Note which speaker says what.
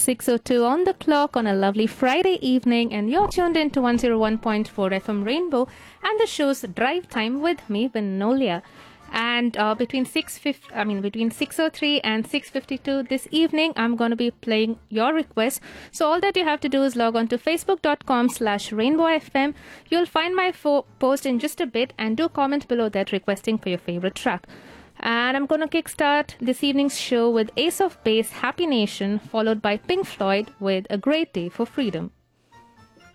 Speaker 1: 6:02 on the clock on a lovely Friday evening, and you're tuned in to 101.4 FM Rainbow and the show's Drive Time with me, Vinolia. And between 6:03 and 6:52 this evening, I'm going to be playing your requests. So all that you have to do is log on to facebook.com/rainbowfm. You'll find my post in just a bit, and do comment below that requesting for your favorite track. And I'm going to kickstart this evening's show with Ace of Base, Happy Nation, followed by Pink Floyd with A Great Day for Freedom.